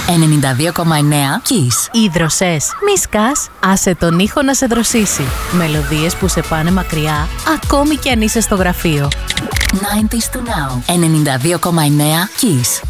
92,9 Kiss. Οι δροσές. Μη σκάς, άσε τον ήχο να σε δροσίσει. Μελωδίες που σε πάνε μακριά, ακόμη κι αν είσαι στο γραφείο. 90s to now. 92,9 Kiss.